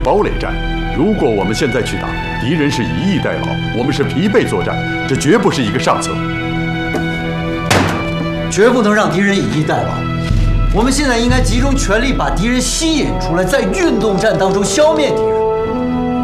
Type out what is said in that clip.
堡垒战，如果我们现在去打，敌人是以逸待劳，我们是疲惫作战，这绝不是一个上策。 绝不能让敌人以逸待劳。我们现在应该集中全力把敌人吸引出来，在运动战当中消灭敌人。